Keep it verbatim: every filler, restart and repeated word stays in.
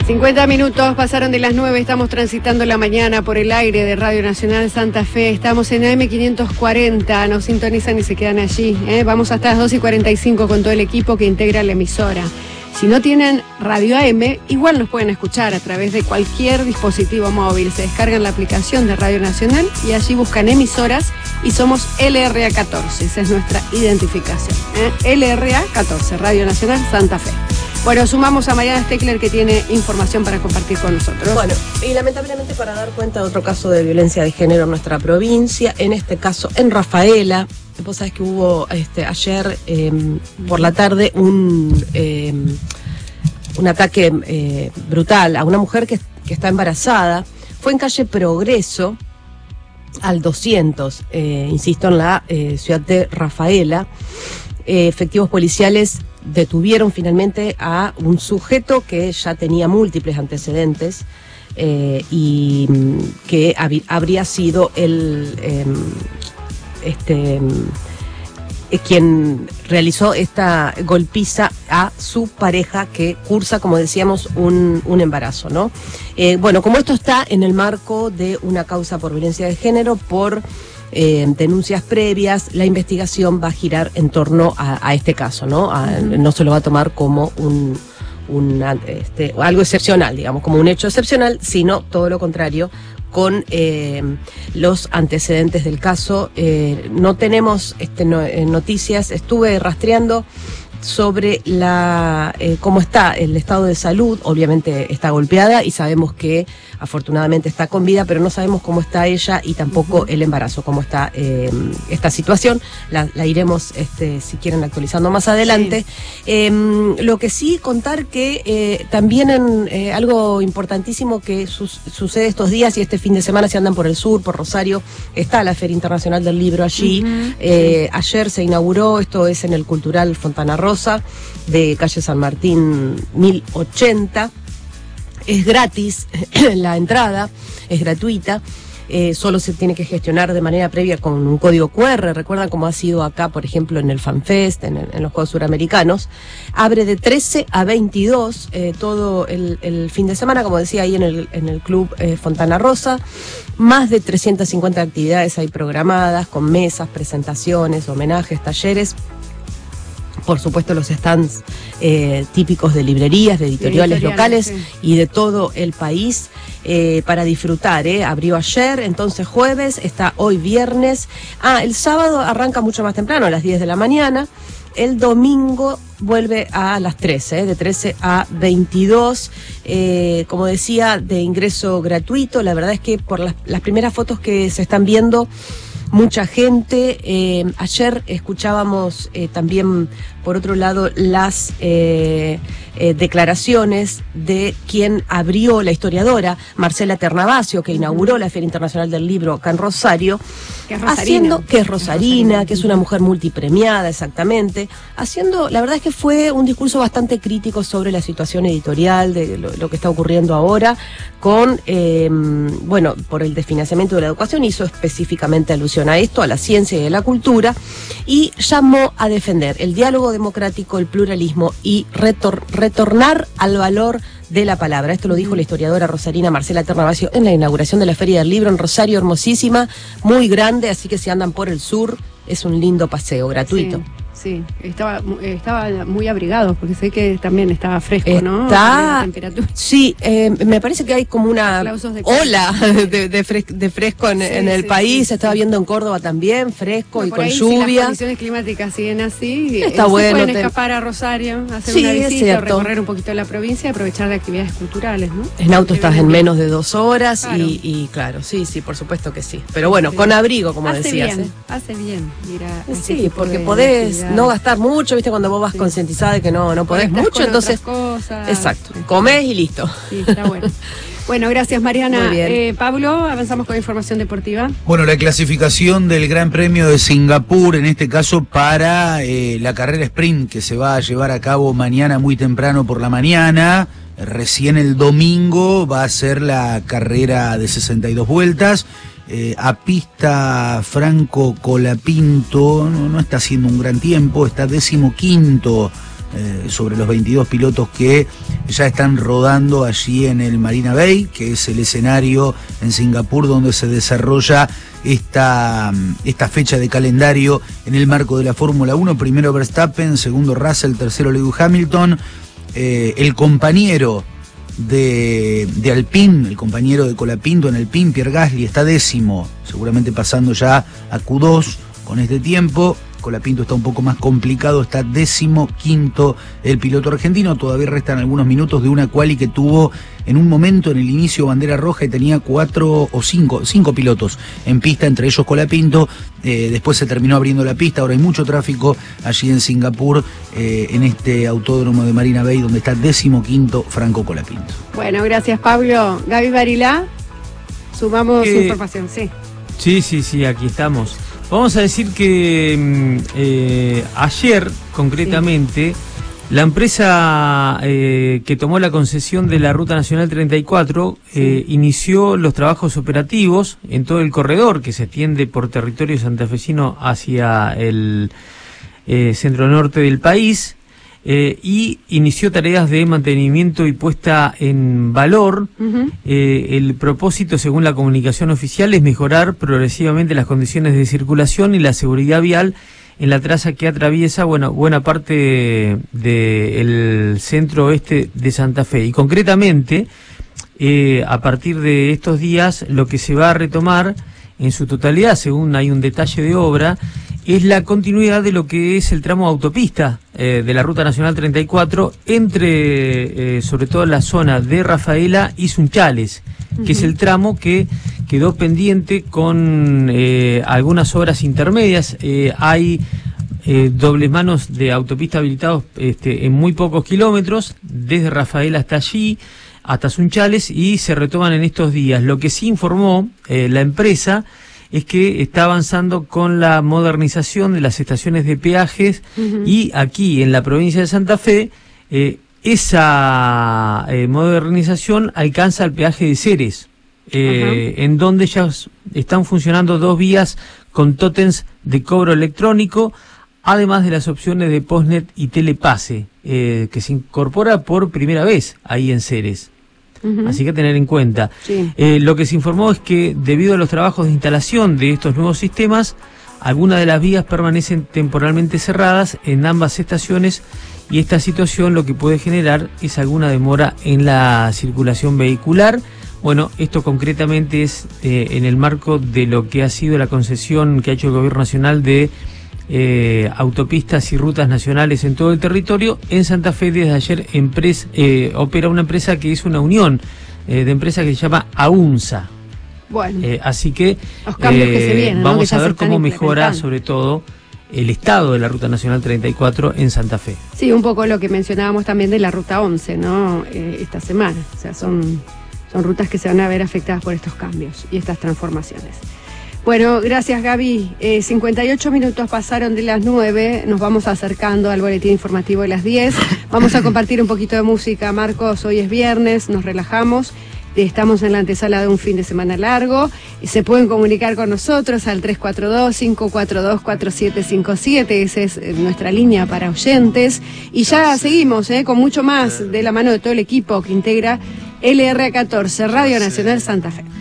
cincuenta minutos pasaron de las nueve, estamos transitando la mañana por el aire de Radio Nacional Santa Fe, estamos en A M quinientos cuarenta, nos sintonizan y se quedan allí, ¿eh? Vamos hasta las dos y cuarenta y cinco con todo el equipo que integra la emisora. Si no tienen radio A M, igual nos pueden escuchar a través de cualquier dispositivo móvil, se descargan la aplicación de Radio Nacional y allí buscan emisoras y somos L R A catorce, esa es nuestra identificación, ¿eh? L R A catorce, Radio Nacional Santa Fe. Bueno, sumamos a Mariana Steckler que tiene información para compartir con nosotros. Bueno, y lamentablemente para dar cuenta de otro caso de violencia de género en nuestra provincia, en este caso en Rafaela. Vos sabés que hubo este, ayer eh, por la tarde un, eh, un ataque eh, brutal a una mujer que, que está embarazada. Fue en calle Progreso, al doscientos, eh, insisto, en la eh, ciudad de Rafaela. Eh, efectivos policiales detuvieron finalmente a un sujeto que ya tenía múltiples antecedentes eh, y que hab- habría sido el eh, este eh, quien realizó esta golpiza a su pareja que cursa, como decíamos, un, un embarazo, ¿no? Eh, bueno, como esto está en el marco de una causa por violencia de género, por Eh, denuncias previas, la investigación va a girar en torno a, a este caso, ¿no? A, uh-huh. No se lo va a tomar como un, un este, algo excepcional, digamos, como un hecho excepcional, sino todo lo contrario, con eh, los antecedentes del caso. Eh, no tenemos este, no, eh, noticias, estuve rastreando sobre la eh, cómo está el estado de salud. Obviamente está golpeada y sabemos que afortunadamente está con vida, pero no sabemos cómo está ella y tampoco uh-huh. el embarazo, cómo está eh, esta situación. La, la iremos, este, si quieren, actualizando más adelante. Sí. Eh, lo que sí contar que eh, también en eh, algo importantísimo que su- sucede estos días y este fin de semana, si andan por el sur, por Rosario, está la Feria Internacional del Libro allí. Uh-huh. Eh, ayer se inauguró, esto es en el Cultural Fontana Rosa, de calle San Martín mil ochenta. Es gratis la entrada, es gratuita, eh, solo se tiene que gestionar de manera previa con un código cu erre. Recuerdan cómo ha sido acá, por ejemplo, en el FanFest, en, el, en los Juegos Suramericanos. Abre de trece a veintidós eh, todo el, el fin de semana, como decía, ahí en el, en el Club eh, Fontana Rosa. Más de trescientas cincuenta actividades hay programadas, con mesas, presentaciones, homenajes, talleres. Por supuesto, los stands eh, típicos de librerías, de editoriales, editoriales locales sí. y de todo el país eh, para disfrutar. Eh. Abrió ayer, entonces jueves, está hoy viernes. Ah, el sábado arranca mucho más temprano, a las diez de la mañana. El domingo vuelve a las trece, eh, de trece a veintidós. Eh, como decía, de ingreso gratuito. La verdad es que por las, las primeras fotos que se están viendo, mucha gente. Eh, ayer escuchábamos eh, también, por otro lado, las eh, eh, declaraciones de quien abrió, la historiadora Marcela Ternavasio, que inauguró la Feria Internacional del Libro acá en Rosario, que es rosarina, haciendo, que es rosarina, que es una mujer multipremiada, exactamente, haciendo, la verdad es que fue un discurso bastante crítico sobre la situación editorial, de lo, lo que está ocurriendo ahora, con, eh, bueno, por el desfinanciamiento de la educación, hizo específicamente alusión a esto, a la ciencia y a la cultura, y llamó a defender el diálogo democrático, el pluralismo y retor- retornar al valor de la palabra. Esto lo dijo la historiadora rosarina Marcela Ternavasio en la inauguración de la Feria del Libro en Rosario, hermosísima, muy grande, así que si andan por el sur, es un lindo paseo gratuito. Sí. Sí, estaba, estaba muy abrigado, porque sé que también estaba fresco, está, ¿no? La temperatura. Sí, eh, me parece que hay como una de ola de, de, fres, de fresco en, sí, en el sí, país. Sí, estaba sí. viendo en Córdoba también, fresco bueno, y con ahí, lluvia. Si las condiciones climáticas siguen así, está eh, bueno. Se pueden te... escapar a Rosario, hacer sí, una visita, recorrer un poquito la provincia y aprovechar de actividades culturales, ¿no? En auto estás en menos de dos horas claro. Y, y claro, sí, sí, por supuesto que sí. Pero bueno, sí. con abrigo, como hace decías. Bien, ¿eh? Hace bien, mira. Sí, porque podés no gastar mucho. Viste, cuando vos vas sí. concientizada de que no, no podés Conectás mucho, entonces. Cosas. Exacto, comés y listo. Sí, está bueno. Bueno, gracias Mariana. Eh, Pablo, avanzamos con información deportiva. Bueno, la clasificación del Gran Premio de Singapur, en este caso para eh, la carrera sprint que se va a llevar a cabo mañana muy temprano por la mañana. Recién el domingo va a ser la carrera de sesenta y dos vueltas. Eh, a pista Franco Colapinto no, no está haciendo un gran tiempo, está decimoquinto eh, sobre los veintidós pilotos que ya están rodando allí en el Marina Bay, que es el escenario en Singapur donde se desarrolla esta, esta fecha de calendario en el marco de la Fórmula uno. Primero Verstappen, segundo Russell, tercero Lewis Hamilton. Eh, el compañero de, de Alpine, el compañero de Colapinto en Alpine, Pierre Gasly, está décimo, seguramente pasando ya a Q dos con este tiempo. Colapinto está un poco más complicado, está décimo quinto el piloto argentino. Todavía restan algunos minutos de una quali que tuvo en un momento en el inicio bandera roja y tenía cuatro o cinco, cinco pilotos en pista, entre ellos Colapinto. Eh, después se terminó abriendo la pista, ahora hay mucho tráfico allí en Singapur, eh, en este autódromo de Marina Bay, donde está décimo quinto Franco Colapinto. Bueno, gracias Pablo. Gaby Barilá, sumamos Eh, información, sí. Sí, sí, sí, aquí estamos. Vamos a decir que eh, ayer, concretamente, sí. la empresa eh, que tomó la concesión de la Ruta Nacional treinta y cuatro sí. eh, inició los trabajos operativos en todo el corredor que se extiende por territorio santafesino hacia el eh, centro norte del país. Eh, y inició tareas de mantenimiento y puesta en valor. Uh-huh. Eh, el propósito, según la comunicación oficial, es mejorar progresivamente las condiciones de circulación y la seguridad vial en la traza que atraviesa bueno, buena parte del de centro oeste de Santa Fe. Y concretamente, eh, a partir de estos días, lo que se va a retomar en su totalidad, según hay un detalle de obra, es la continuidad de lo que es el tramo autopista eh, de la Ruta Nacional treinta y cuatro entre, eh, sobre todo, la zona de Rafaela y Sunchales, uh-huh. que es el tramo que quedó pendiente con eh, algunas obras intermedias. Eh, hay eh, dobles manos de autopista habilitados este, en muy pocos kilómetros, desde Rafaela hasta allí, hasta Sunchales, y se retoman en estos días. Lo que sí informó eh, la empresa es que está avanzando con la modernización de las estaciones de peajes, uh-huh. y aquí en la provincia de Santa Fe eh, esa eh, modernización alcanza el peaje de Ceres, eh, uh-huh. en donde ya están funcionando dos vías con tótems de cobro electrónico, además de las opciones de postnet y telepase, eh, que se incorpora por primera vez ahí en Ceres. Uh-huh. Así que tener en cuenta. Sí. Eh, lo que se informó es que debido a los trabajos de instalación de estos nuevos sistemas, algunas de las vías permanecen temporalmente cerradas en ambas estaciones, y esta situación lo que puede generar es alguna demora en la circulación vehicular. Bueno, esto concretamente es eh, en el marco de lo que ha sido la concesión que ha hecho el Gobierno Nacional de Eh, autopistas y rutas nacionales en todo el territorio. En Santa Fe desde ayer empresa, eh, opera una empresa que es una unión eh, de empresas que se llama AUNSA. Bueno, eh, así que, los cambios eh, que se vienen, ¿no? Vamos que a ver cómo mejora sobre todo el estado de la Ruta Nacional treinta y cuatro en Santa Fe. Sí, un poco lo que mencionábamos también de la Ruta once, ¿no? Eh, esta semana, o sea, son, son rutas que se van a ver afectadas por estos cambios y estas transformaciones. Bueno, gracias Gaby. Eh, cincuenta y ocho minutos pasaron de las nueve, nos vamos acercando al boletín informativo de las diez. Vamos a compartir un poquito de música, Marcos, hoy es viernes, nos relajamos, estamos en la antesala de un fin de semana largo. Se pueden comunicar con nosotros al tres cuatro dos, cinco cuatro dos, cuatro siete cinco siete, esa es nuestra línea para oyentes. Y ya seguimos eh, con mucho más de la mano de todo el equipo que integra L R catorce, Radio Nacional Santa Fe.